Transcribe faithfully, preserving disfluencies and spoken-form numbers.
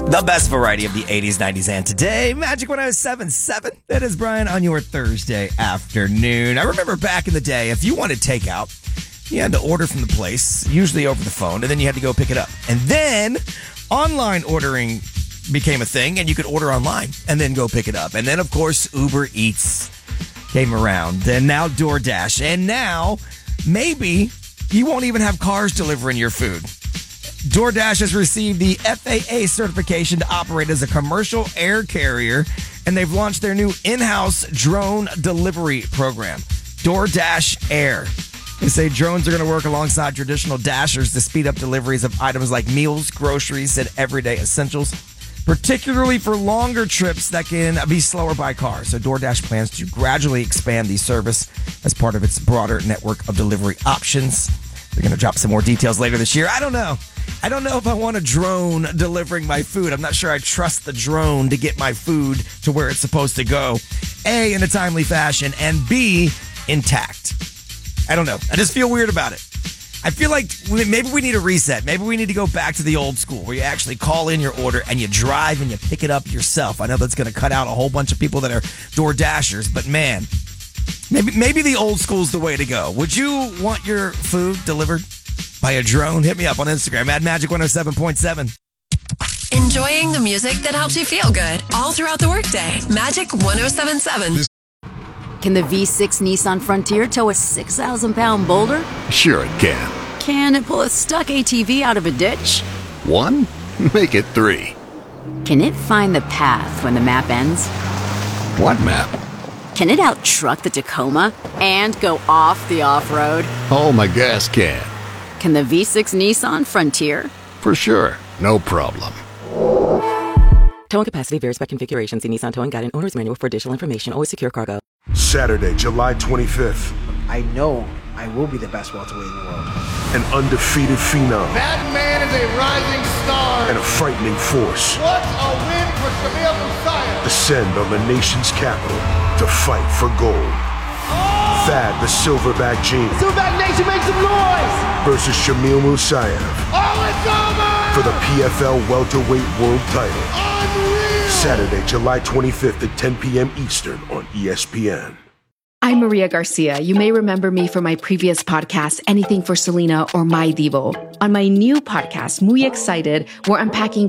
The best variety of the eighties, nineties, and today. Magic one oh seven point seven. That is Brian on your Thursday afternoon. I remember back in the day, if you wanted takeout, you had to order from the place, usually over the phone, and then you had to go pick it up. And then online ordering became a thing, and you could order online and then go pick it up. And then, of course, Uber Eats came around, and now DoorDash. And now, maybe you won't even have cars delivering your food. DoorDash has received the F A A certification to operate as a commercial air carrier, and they've launched their new in-house drone delivery program, DoorDash Air. They say drones are going to work alongside traditional dashers to speed up deliveries of items like meals, groceries, and everyday essentials, particularly for longer trips that can be slower by car. So DoorDash plans to gradually expand the service as part of its broader network of delivery options. They're going to drop some more details later this year. I don't know. I don't know if I want a drone delivering my food. I'm not sure I trust the drone to get my food to where it's supposed to go. A, in a timely fashion, and B, intact. I don't know. I just feel weird about it. I feel like maybe we need a reset. Maybe we need to go back to the old school where you actually call in your order and you drive and you pick it up yourself. I know that's going to cut out a whole bunch of people that are Door Dashers, but man, maybe maybe the old school's the way to go. Would you want your food delivered by a drone? Hit me up on Instagram at Magic one oh seven point seven. Enjoying the music that helps you feel good all throughout the workday. Magic one oh seven point seven. Can the V six Nissan Frontier tow a six thousand pound boulder? Sure it can. Can it pull a stuck A T V out of a ditch? One? Make it three. Can it find the path when the map ends? What map? Can it out-truck the Tacoma and go off the off-road? Oh, my gas can. Can the V six Nissan Frontier? For sure. No problem. Towing capacity varies by configuration. See Nissan Towing Guide and Owner's Manual for additional information. Always secure cargo. Saturday, July twenty-fifth. I know I will be the best welterweight in the world. An undefeated phenom. That man is a rising star. And a frightening force. What a win for Shamil Musayev. Descend on the nation's capital to fight for gold. Oh! Thad the Silverback Gene. Silverback Nation, make some noise! Versus Shamil Musayev. Oh, it's over! For the P F L welterweight world title. Unreal! Saturday, July twenty-fifth at ten p.m. Eastern on E S P N. I'm Maria Garcia. You may remember me from my previous podcast, Anything for Selena or My Devo. On my new podcast, Muy Excited, we're unpacking